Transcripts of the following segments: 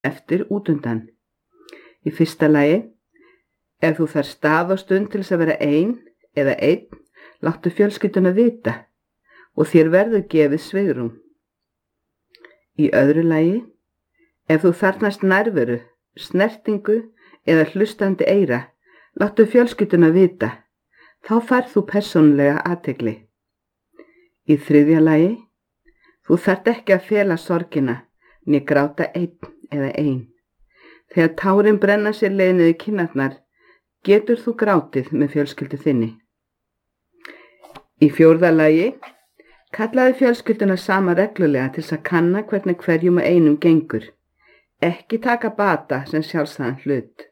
eftir útundan. Í fyrsta lagi, ef þú þarft stað og stund til þess að vera ein eða einn, láttu fjölskylduna vita og þér verður gefið svigrúm. Í öðru lagi, ef þú þarfnast nærveru, snertingu eða hlustandi eyra, láttu fjölskylduna vita, þá færð þú persónulega athygli. Í þriðja lagi, þú þarft ekki að fela sorgina né gráta einn eða ein. Þegar tárin brenna sér leið niður kinnarnar, getur þú grátið með fjölskyldu þinni. Í fjórða lagi, kallaðu fjölskylduna saman reglulega til þess að kanna hvernig hverjum og einum gengur. Ekki taka bata sem sjálfsagðan hlut.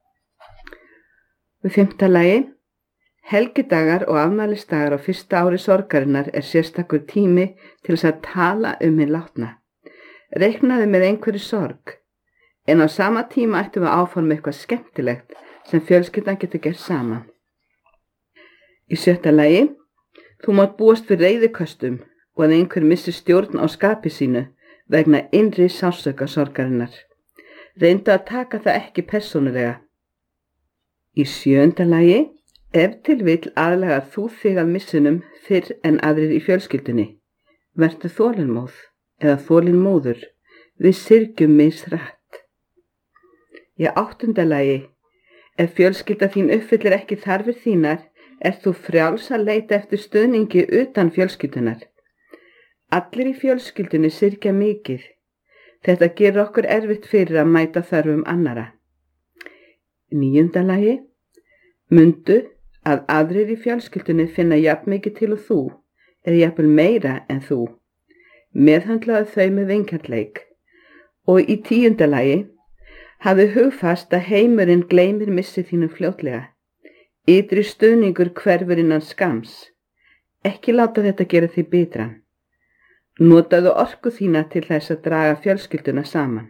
Í fimmta lagi, helgidagar og afmælisdagar á fyrsta ári sorgarinnar er sérstakur tími til þess að tala hinn látna. Reiknaðu með einhverju sorg, en á sama tíma ættum við að áforma eitthvað skemmtilegt sem fjölskyldan getur gert saman. Í sjötta lagi, þú mátt búast við reiðiköstum og að einhver missi stjórn á skapi sínu vegna innri sársauka sorgarinnar. Reyndu að taka það ekki persónulega. Í sjöunda lagi, ef til vill aðlagar þú þig að missunum fyrr en aðrir í fjölskyldunni. Vertu þolinmóð eða þolinmóður, við syrgjum misrætt. Í áttunda lagi, ef fjölskylda þín uppfyllir ekki þarfir þínar, þú frjáls að leita eftir stuðningi utan fjölskyldunar. Allir í fjölskyldunni syrgja mikið. Þetta gerir okkur erfitt fyrir að mæta þörfum annara. Í níunda lagi, mundu að aðrir í fjölskyldunni finna jafn mikið til og þú, eða jafnvel meira en þú. Meðhandlaðu þau með vingjarnleik. Og í tíunda lagi, hafðu hugfast að heimurinn gleymir missi þínum fljótlega. Ytri stuðningur hverfur innan skams. Ekki láta þetta gera þig bitran. Notaðu orku þína til þess að draga fjölskylduna saman.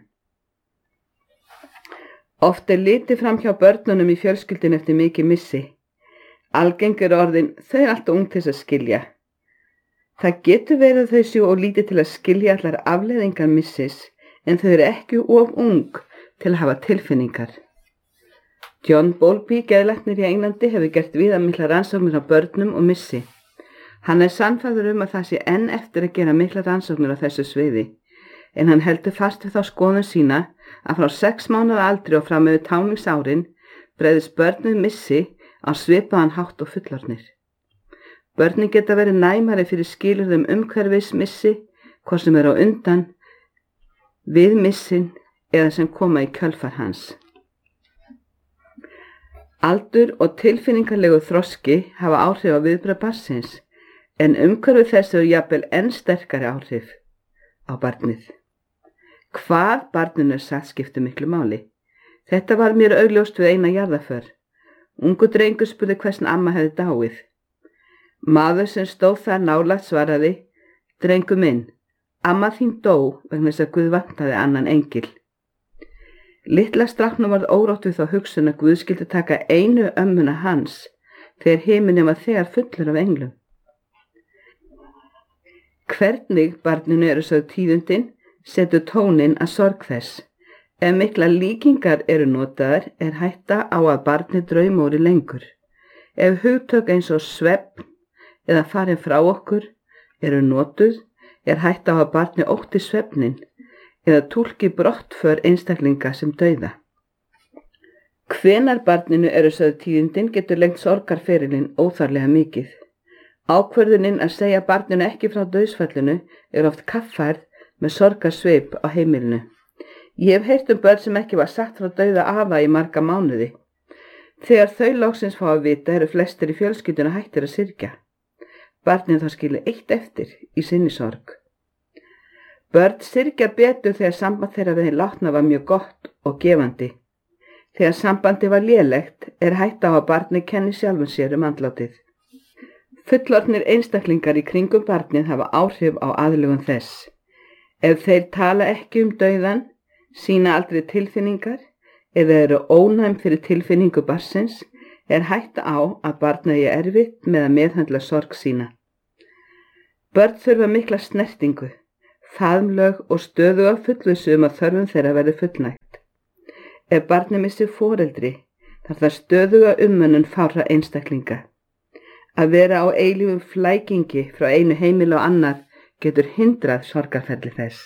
Oft er litið fram hjá börnunum í fjölskyldun eftir mikið missi. Algengur orðin, þau alltaf ung til að skilja. Það getur verið þau séu og lítið til að skilja allar afleiðingar missis, en þau ekki of ung til að hafa tilfinningar. John Bowlby, geðlæknir í Englandi, hefur gert viðamiklar rannsóknir á börnum og missi. Hann er sannfærður að það sé enn eftir að gera miklar rannsóknir á þessu sviði, en hann heldur fast við þá skoðun sína að frá 6 mánaða aldri og fram yfir táningsárin bregðist börnum missi á svipaðan hátt og fullorðnir. Börnin geta verið næmari fyrir skilyrðum umhverfis missi, hvort sem á undan, við missin eða sem koma í kjölfar hans. Aldur og tilfinningarlegu þroski hafa áhrif á viðbrögð barnsins, en umhverfi þess eru jafnvel enn sterkari áhrif á barnið. Hvað barninu er sagt skiptir miklu máli. Þetta var mér augljóst við eina jarðarför. Ungur drengur spurði hversn amma hefði dáið. Maður sem stóð þar nálægt svaraði, drengur minn, amma þín dó vegna þess að Guð vantaði annan engil. Litla stráknum varð órótt við þá hugsun að Guð skyldi taka einu ömmuna hans þegar himinninn var þegar fullur af englum. Hvernig barninu eru sögð tíðundin setur tóninn að sorg þess. Ef miklar líkingar eru notaðar er hætta á að barnið draumóri lengur. Ef hugtök eins og svefn eða farin frá okkur eru notuð er hætta á að barnið ótti svefnin eða túlki brottför einstaklinga sem dauða. Hvenær barninu eru sögð tíðindin getur lengt sorgarferilinn óþarlega mikið. Ákvörðunin að segja barninu ekki frá dauðsfallinu er oft kaffærð með sorgarsvip á heimilinu. Ég hef heyrt börn sem ekki var sagt frá dauða afa í marga mánuði. Þegar þau loksins fá að vita eru flestir í fjölskylduna hættir að syrgja. Barnið þá skilur eitt eftir í sinni sorg. Börn syrgja betur þegar samband þeirra við hinn látna var mjög gott og gefandi. Þegar sambandi var lélegt er hætta á að barnið kenni sjálfum sér andlátið. Fullorðnir einstaklingar í kringum barnið hafa áhrif á aðlögun þess. Ef þeir tala ekki dauðan, sýna aldrei tilfinningar eða eru ónæm fyrir tilfinningu barnsins, er hætta á að barnið eigi erfitt með að meðhöndla sorg sína. Börn þurfa mikla snertingu. faðmlög og stöðuga fullvissu að þörfum þeirra verði fullnægt. Ef barnið missir foreldri, þarf það stöðuga umönnun fárra einstaklinga. Að vera á eilífum flækingi frá einu heimili á annað getur hindrað sorgarferli þess.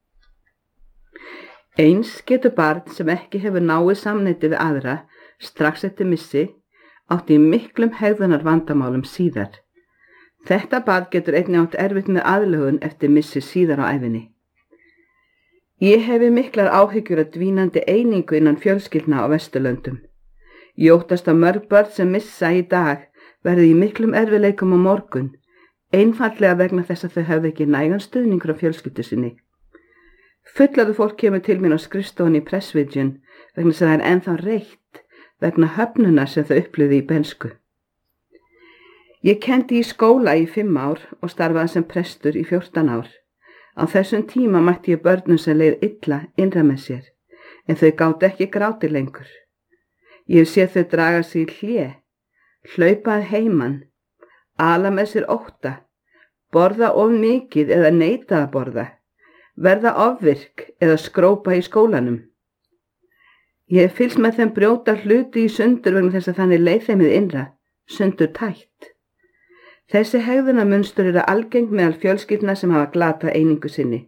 Eins getur barn sem ekki hefur náið samneyti við aðra strax eftir missi átt í miklum hegðunar vandamálum síðar. Þetta barn getur einnig átt erfitt með aðlögun eftir missi síðar á ævinni. Ég hefi miklar áhyggjur af dvínandi einingu innan fjölskyldna á Vesturlöndum. Ég óttast að mörg börn sem missa í dag verði í miklum erfiðleikum á morgun, einfaldlega vegna þess að þau hefði ekki nægan stuðningur á fjölskyldu sinni. Fullorðið fólk kemur til mín á skrifstofunni í Pressvision vegna þess að það er ennþá reitt vegna höfnunar sem þau upplifðu í bernsku. Ég kenndi í skóla í 5 ár og starfaði sem prestur í 14 ár. Á þessum tíma mætti ég börnum sem leið illa innra með sér, en þau gátu ekki grátið lengur. Ég hef séð þau draga sig í hlé, hlaupa að heiman, ala með sér ótta, borða of mikið eða neita að borða, verða ofvirk eða skrópa í skólanum. Ég hef fylgst með þeim brjóta hluti í sundur vegna þess að þannig leið þeim hið innra, sundur tætt. Þessi hegðunarmunstur eru algeng meðal fjölskyldna sem hafa glatað einingu sinni.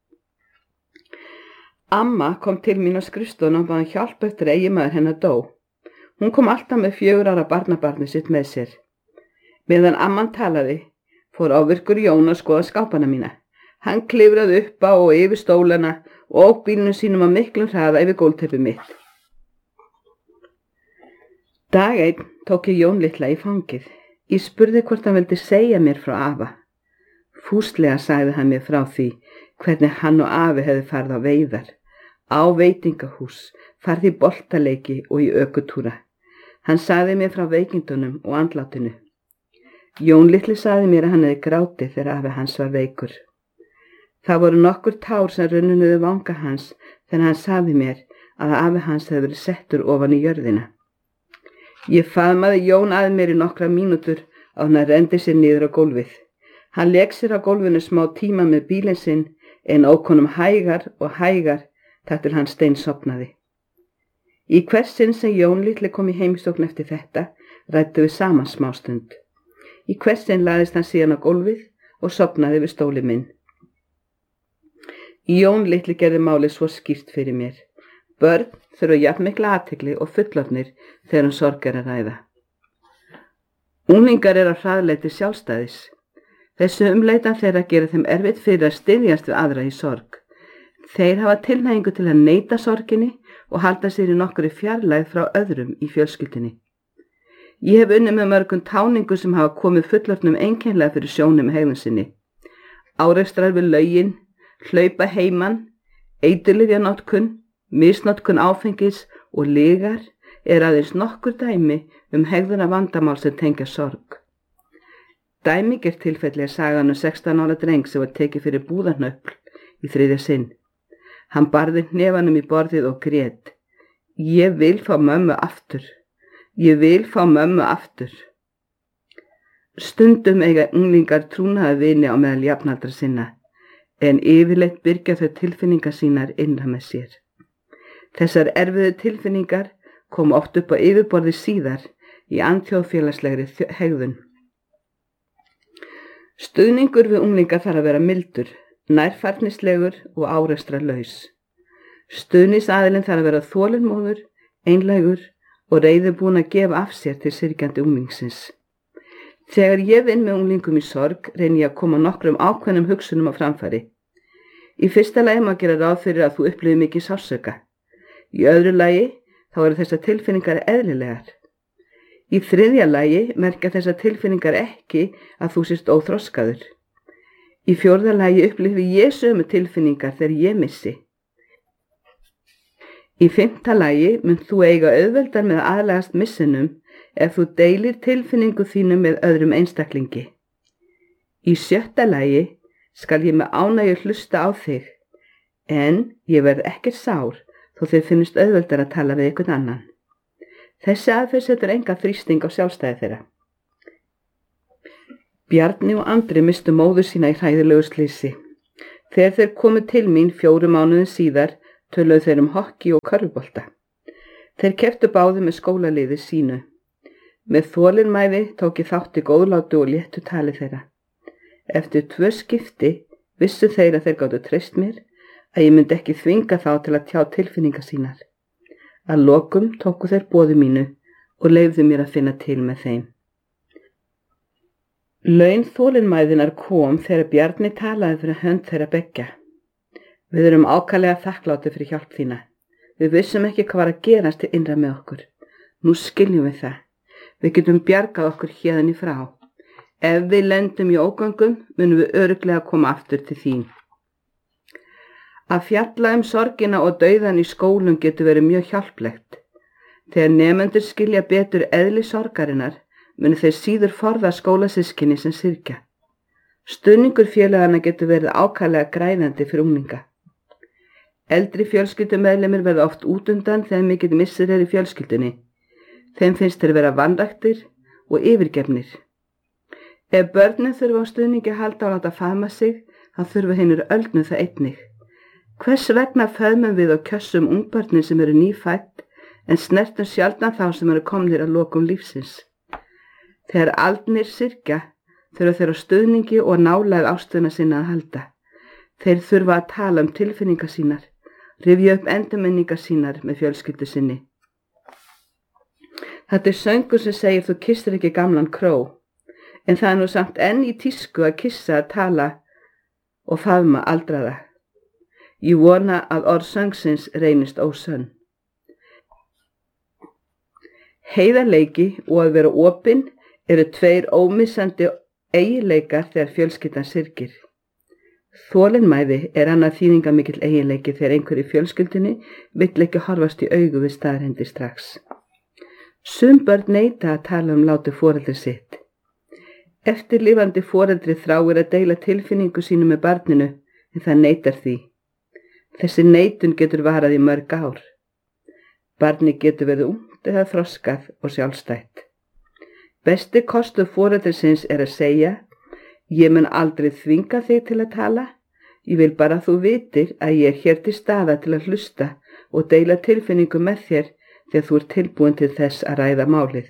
Amma kom til mín á skrifstofuna og bað hjálp eftir að eiginmaður hennar dó. Hún kom alltaf með 4 ára barnabarnið sitt með sér. Meðan amman talaði, fór ofvirkur Jón að skoða skápana mína. Hann klifraði upp á og yfir stólana og ók bílnum sínum á miklum hraða yfir gólfteppið mitt. Dag einn tók ég Jón litla í fangið. Ég spurði hvort hann vildi segja mér frá afa. Fúslega sagði hann mér frá því hvernig hann og afi hefði farið á veiðar, á veitingahús, farið í boltaleiki og í ökutúra. Hann sagði mér frá veikindunum og andlátinu. Jón litli sagði mér að hann hefði grátið þegar afi hans var veikur. Það voru nokkur tár sem runnu niður vanga hans þegar hann sagði mér að afi hans hefði verið settur ofan í jörðina. Ég faðmaði Jón að mér í nokkra mínútur á hann að rendi sér niður á gólfið. Hann lék sér á gólfinu smá tíma með bílinn sinn en ók honum hægar og hægar þar til hann steinsofnaði. Í hvers sinn sem Jón litli kom í heimsókn eftir þetta ræddu við saman smástund. Í hvers sinn lagðist hann síðan á gólfið og sofnaði við stóli minn. Jón litli gerði málið svo skýrt fyrir mér. Börn þurfa jafnmikla athygli og fullorðnir þegar sorg er að ræða. Unglingar eru á hraðleiti sjálfstæðis. Þessu umleitan þeirra gerir þeim erfitt fyrir að styðjast við aðra í sorg. Þeir hafa tilhneigingu til að neita sorginni og halda sér í nokkurri fjarlægð frá öðrum í fjölskyldunni. Ég hef unnið með mörgum táningum sem hafa komið fullorðnum einkennlega fyrir sjónum með hegðun sinni. Árekstrar við laugin, hlaupa heiman, eiturlyfjanotkun, misnotkun áfengis og lygar er aðeins nokkur dæmi hegðunar vandamál sem tengja sorg. Dæmigert tilfelli er sagan 16 ára dreng sem var tekið fyrir búðarhnöppl í 3. sinn. Hann barði hnefanum í borðið og grét. Ég vil fá mömmu aftur. Ég vil fá mömmu aftur. Stundum eiga unglingar trúnaða vini á meðal jafnaldra sinna, en yfirleitt byrgja þau tilfinningar sínar innra með sér. Þessar erfiðu tilfinningar kom oft upp á yfirborði síðar í andþjóðfélagslegri hegðun. Stuðningur við unglinga þarf að vera mildur, nærfarnislegur og árekstralaus. Stuðningsaðilinn þarf að vera þolinmóður, einlægur og reiðubúinn að gefa af sér til syrgjandi unglingsins. Þegar ég vinn með unglingum í sorg reyni ég að koma nokkrum ákveðnum hugsunum á framfæri. Í fyrsta lagi má gera ráð fyrir að þú upplifir mikið sársauka. Í öðru lagi þá eru þessar tilfinningar eðlilegar. Í 3. lagi merkja þessar tilfinningar ekki að þú sést óþroskaður. Í 4. lagi upplifi ég sömu tilfinningar þegar ég missi. Í 5. lagi mun þú eiga auðveldar með að aðlagast missinum ef þú deilir tilfinningu þínu með öðrum einstaklingi. Í 7. lagi skal ég með ánægju hlusta á þig, en ég verð ekkert sár þó þið finnst auðveldar að tala við einhvern annan. Þessi aðferð setur enga þrýsting á sjálfstæði þeirra. Bjarni og Andri mistu móður sína í hræðilegu slysi. Þegar þeir komu til mín 4 mánuðum síðar töluðu þeir hokki og körfubolta. Þeir kepptu báðir með skólaliði sínu. Með þolinmæði tók ég þátt í góðlátu og léttu tali þeirra. Eftir 2 skipti vissu þeir að þeir gátu treyst mér, að ég myndi ekki þvinga þá til að tjá tilfinningar sínar. Að lokum tóku þeir boði mínu og leyfðu mér að finna til með þeim. Laun þolinmæðinar kom þegar Bjarni talaði fyrir hönd þeirra beggja. Við erum ákaflega þakklátir fyrir hjálp þína. Við vissum ekki hvað var að gerast til innra með okkur. Nú skiljum við það. Við getum bjargað okkur héðan í frá. Ef við lendum í ógöngum, munum við örugglega koma aftur til þín. Að fjalla sorgina og dauðan í skólum getur verið mjög hjálplegt. Þegar nemendur skilja betur eðli sorgarinnar, munu þeir síður forða skólasystkini sem syrgja. Stuðningur félagana getur verið ákaflega græðandi fyrir unglinga. Eldri fjölskyldumeðlimir verða oft útundan þegar mikill missir í fjölskyldunni. Þeim finnst þeir vera vanræktir og yfirgefnir. Ef börnin þurfa á stuðningi að halda og láta faðma sig, þá þurfa hinir öldnu það einnig. Hvers vegna föðmum við og kjössum ungbörnin sem eru nýfædd, en snertum sjaldan þá sem eru komnir að lokum lífsins? Þegar aldnir syrgja, þurfa þeir á stuðningi og nálægð ástvina sinna að halda. Þeir þurfa að tala tilfinningar sínar, rifja upp endurminningar sínar með fjölskyldu sinni. Þetta söngur sem segir þú kissir ekki gamlan kró, en það nú samt enn í tísku að kissa, tala og faðma aldraða. Ég vona að orð söngsins reynist ósönn. Heiðarleiki og að vera opinn eru 2 ómissandi eiginleikar þegar fjölskyldan syrgir. Þolinmæði er annað þýðingarmikill eiginleiki þegar einhver í fjölskyldunni vill ekki horfast í augu við staðreyndir strax. Sum börn neita að tala látið foreldri sitt. Eftirlifandi foreldri þráir að deila tilfinningu sínu með barninu, en það neitar því. Þessi neitun getur varað í mörg ár. Barni getur verið ungt eða þroskað og sjálfstætt. Besti kostur foreldrisins er að segja: ég mun aldrei þvinga þig til að tala, ég vil bara að þú vitir að ég er hér til staðar til að hlusta og deila tilfinningu með þér þegar þú ert tilbúin til þess að ræða málið.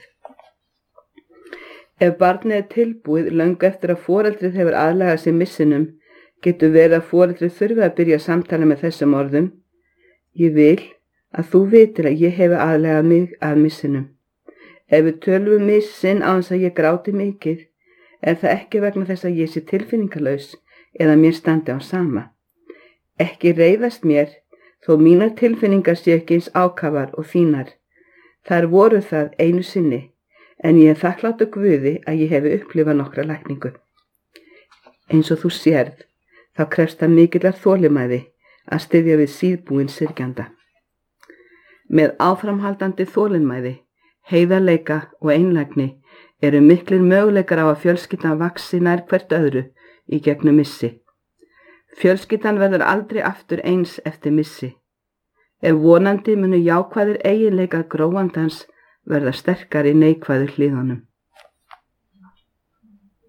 Ef barnið er tilbúið löngu eftir að foreldrið hefur aðlagað sig missinum, getur verið að foreldrið þurfi að byrja samtala með þessum orðum: ég vil að þú vitir að ég hefi aðlagað mig að missinum. Ef við tölum missin á þess að ég gráti mikið, er það ekki vegna þess að ég sé tilfinningalaus eða mér standi á sama. Ekki reiðast mér þó mínar tilfinningar sé ekki eins ákafar og þínar. Þær voru það einu sinni, en ég er þakklátur Guði að ég hefi upplifað nokkra lækningu. Eins og þú sérð, þá krefst það mikillar þolinmæði að styðja við síðbúinn syrgjanda. Með áframhaldandi þolinmæði, heiðarleika og einlægni eru miklir möguleikar á að fjölskyldan vaxi nær hvert öðru í gegnum missi. Fjölskyldan verður aldrei aftur eins eftir missi. Ef vonandi munu jákvæðir eiginleikar gróandans verða sterkari neikvæðu hliðunum.